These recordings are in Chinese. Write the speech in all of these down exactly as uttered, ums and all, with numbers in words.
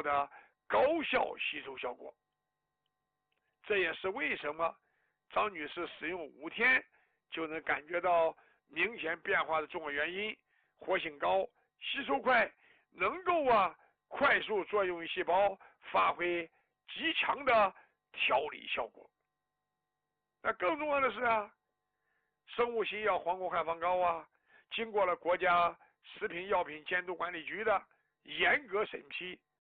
的高效吸收效果。这也是为什么张女士使用五天就能感觉到明显变化的重要原因。活性高，吸收快，能够啊快速作用于细胞，发挥极强的调理效果。那更重要的是啊，生物新药黄宫汉方膏啊，经过了国家食品药品监督管理局的严格审批，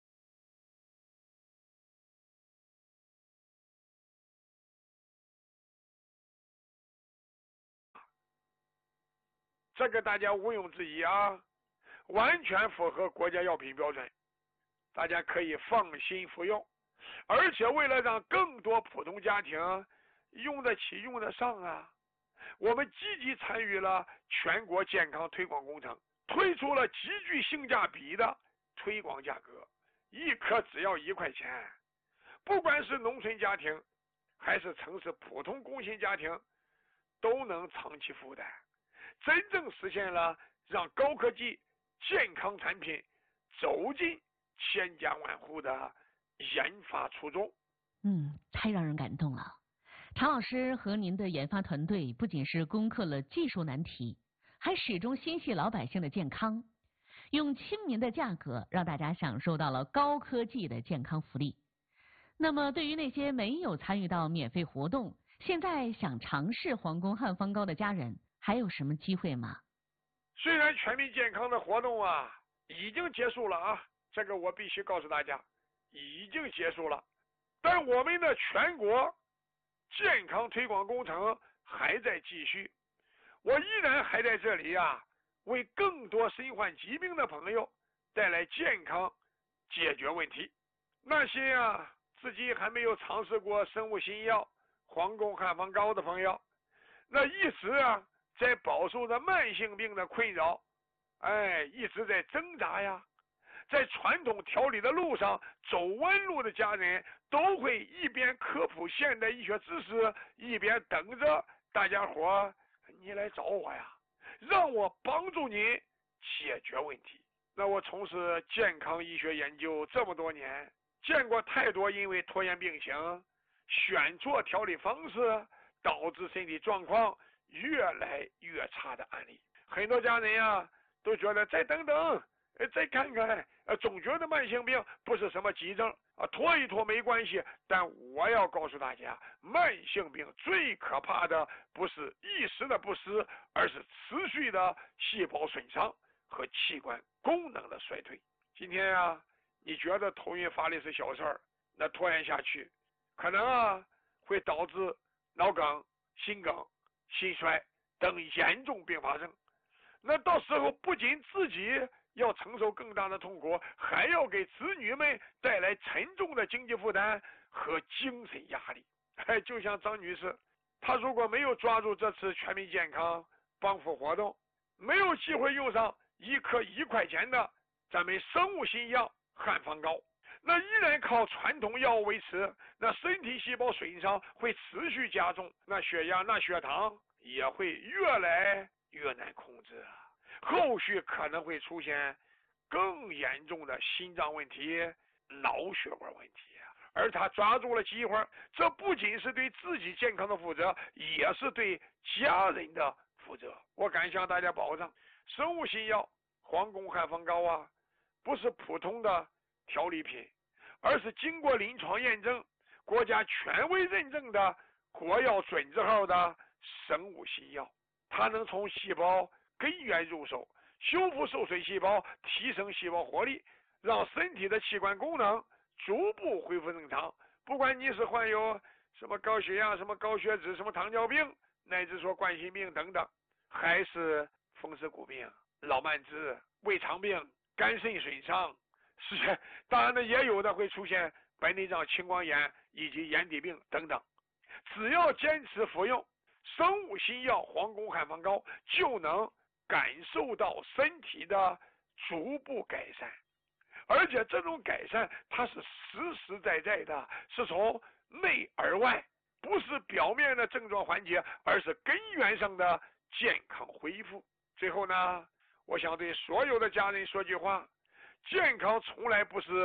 这个大家毋庸置疑啊，完全符合国家药品标准，大家可以放心服用。而且为了让更多普通家庭用得起用得上啊，我们积极参与了全国健康推广工程，推出了极具性价比的推广价格，一颗只要一块钱。不管是农村家庭还是城市普通工薪家庭都能长期负担，真正实现了让高科技健康产品走进千家万户的研发初衷。 嗯，太让人感动了。常老师和您的研发团队不仅是攻克了技术难题，还始终心系老百姓的健康，用亲民的价格让大家享受到了高科技的健康福利。那么对于那些没有参与到免费活动，现在想尝试黄宫汉方膏的家人还有什么机会吗？ 虽然全民健康的活动啊已经结束了啊，这个我必须告诉大家已经结束了，但我们的全国健康推广工程还在继续。我依然还在这里啊，为更多身患疾病的朋友带来健康解决问题。那些啊自己还没有尝试过生物新药黄宫汉方膏的朋友，那一直啊在饱受着慢性病的困扰，哎，一直在挣扎呀，在传统调理的路上走弯路的家人，都会一边科普现代医学知识，一边等着大家伙你来找我呀，让我帮助您解决问题。那我从事健康医学研究这么多年，见过太多因为拖延病情、选错调理方式导致身体状况越来越差的案例。很多家人呀都觉得再等等，再看看，总觉得慢性病不是什么急症啊，拖一拖没关系。但我要告诉大家，慢性病最可怕的不是一时的不适，而是持续的细胞损伤和器官功能的衰退。今天啊你觉得头晕乏力是小事儿，那拖延下去可能啊会导致脑梗、心梗、心衰等严重并发症。那到时候不仅自己要承受更大的痛苦，还要给子女们带来沉重的经济负担和精神压力。哎，就像张女士，她如果没有抓住这次全民健康帮扶活动，没有机会用上一颗一块钱的咱们生物新药汉方膏，那依然靠传统药物维持，那身体细胞损伤会持续加重，那血压、那血糖也会越来越难控制啊，后续可能会出现更严重的心脏问题、脑血管问题啊。而他抓住了机会，这不仅是对自己健康的负责，也是对家人的负责。我敢向大家保证，生物新药黄宫汉方膏啊，不是普通的调理品，而是经过临床验证、国家权威认证的国药准字号的生物新药。它能从细胞根源入手，修复受损细胞，提升细胞活力，让身体的器官功能逐步恢复正常。不管你是患有什么高血压、什么高血脂、什么糖尿病，乃至说冠心病等等，还是风湿骨病、老慢支、胃肠病、肝肾损伤，是当然呢，也有的会出现白内障、青光眼以及眼底病等等。只要坚持服用生物新药黄宫汉方膏，就能感受到身体的逐步改善。而且这种改善它是实实在在的，是从内而外，不是表面的症状缓解，而是根源上的健康恢复。最后呢，我想对所有的家人说句话，健康从来不是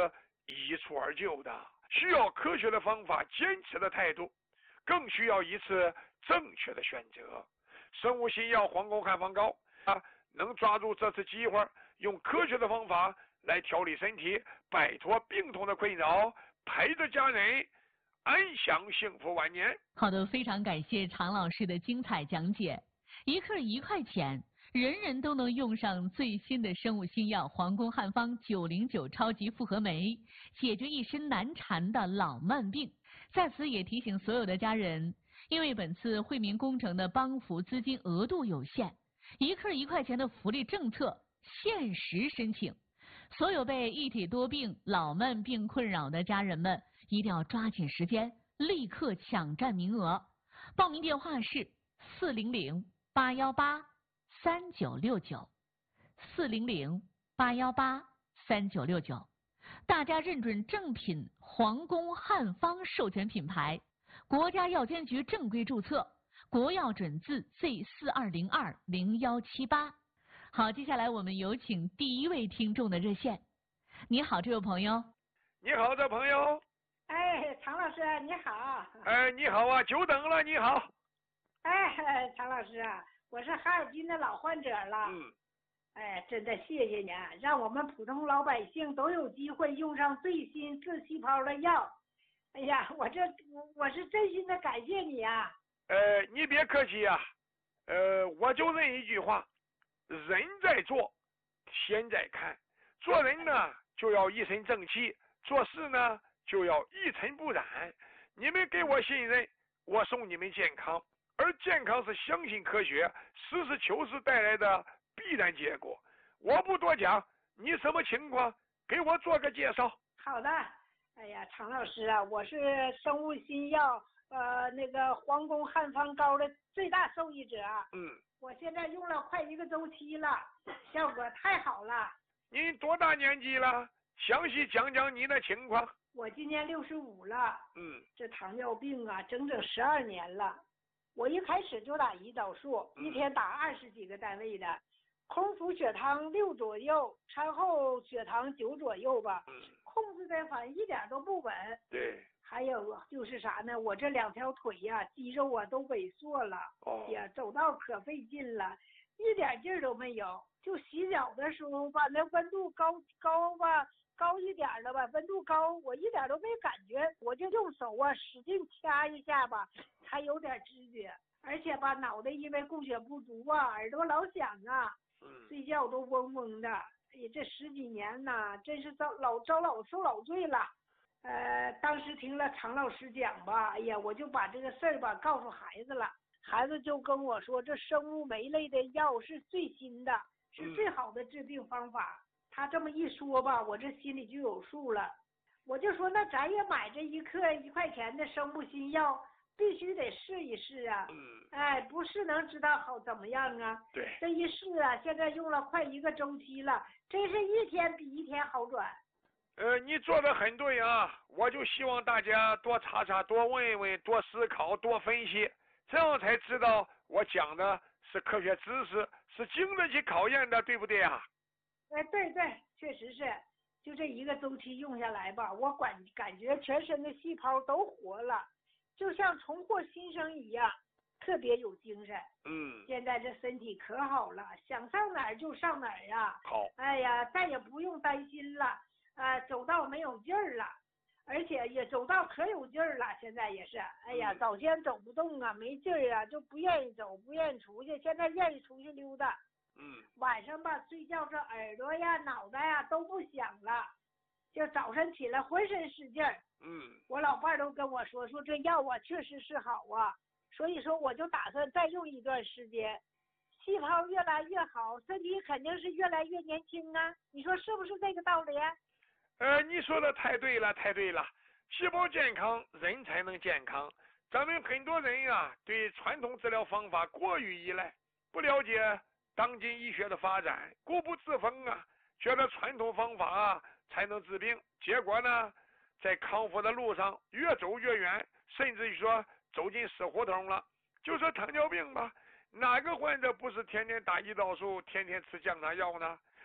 一蹴而就的，需要科学的方法、坚持的态度，更需要一次正确的选择。生物新药黄宫汉方膏啊，能抓住这次机会，用科学的方法来调理身体，摆脱病痛的困扰，陪着家人安享幸福晚年。 好的，非常感谢常老师的精彩讲解。一克一块钱，人人都能用上最新的生物新药皇宫汉方九零九超级复合酶，解决一身难缠的老慢病。在此也提醒所有的家人，因为本次惠民工程的帮扶资金额度有限，一克一块钱的福利政策限时申请。所有被一体多病、老慢病困扰的家人们，一定要抓紧时间，立刻抢占名额。报名电话是四零零八幺八三九六九，四零零八幺八三九六九。大家认准正品皇宫汉方授权品牌，国家药监局正规注册，国药准字 Z 四二零二零幺七八。好，接下来我们有请第一位听众的热线。你好，这位朋友。 你好，这朋友。 哎，常老师你好。 哎，你好啊，久等了，你好。 哎，常老师啊，我是哈尔滨的老患者了。 嗯。 哎，真的谢谢您，让我们普通老百姓都有机会用上最新自细胞的药。哎呀，我这我是真心的感谢你啊。 呃，你别客气呀、啊。呃，我就认一句话，人在做，天在看。做人呢，就要一身正气；做事呢，就要一尘不染。你们给我信任，我送你们健康，而健康是相信科学、实事求是带来的必然结果。我不多讲，你什么情况？给我做个介绍。 好的。哎呀，常老师啊，我是生物新药呃那个皇宫汉方膏的最大受益者。 嗯。 我现在用了快一个周期了，效果太好了。 您多大年纪了？详细讲讲你的情况。 我今年六十五了。 嗯。 这糖尿病啊，整整十二年了。我一开始就打胰岛素， 嗯、 一天打二十几个单位的，空腹血糖六左右，餐后血糖九左右吧。 嗯。 控制的反正一点都不稳。 对。 还有就是啥呢？我这两条腿呀、啊，肌肉啊都萎缩了。 哦。 呀，走道可费劲了，一点劲儿都没有。就洗脚的时候吧，那温度高高吧，高一点的吧，温度高，我一点都没感觉，我就用手啊使劲掐一下吧，才有点知觉。而且吧，脑袋因为供血不足啊，耳朵老响啊，睡觉都嗡嗡的。哎呀，这十几年呐，真是遭老遭老受老罪了。呃，当时听了常老师讲吧，哎呀，我就把这个事儿吧告诉孩子了，孩子就跟我说，这生物酶类的药是最新的，是最好的治病方法。嗯、他这么一说吧，我这心里就有数了。我就说，那咱也买这一克一块钱的生物新药，必须得试一试啊。 嗯。 哎，不试能知道好怎么样啊？ 对。 这一试啊，现在用了快一个周期了，真是一天比一天好转。 呃，你做的很对啊，我就希望大家多查查、多问问、多思考、多分析，这样才知道我讲的是科学知识，是经得起考验的，对不对啊？ 哎，对对，确实是，就这一个周期用下来吧，我感感觉全身的细胞都活了，就像重获新生一样，特别有精神。 嗯。 现在这身体可好了，想上哪儿就上哪儿啊。 好。 哎呀，再也不用担心了。呃，走道没有劲儿了，而且也走道可有劲儿了。现在也是，哎呀，早先走不动啊，没劲儿啊，就不愿意走，不愿意出去。现在愿意出去溜达。 嗯。 晚上吧，睡觉这耳朵呀、脑袋呀都不响了，就早晨起来浑身使劲儿。 嗯。 我老伴儿都跟我说，说这药啊确实是好啊，所以说我就打算再用一段时间。细胞越来越好，身体肯定是越来越年轻啊！你说是不是这个道理？ 呃，你说的太对了，太对了。细胞健康，人才能健康。咱们很多人呀、啊，对传统治疗方法过于依赖，不了解当今医学的发展，固步自封啊，觉得传统方法啊才能治病。结果呢，在康复的路上越走越远，甚至于说走进死胡同了。就说糖尿病吧，哪个患者不是天天打胰岛素，天天吃降糖药呢？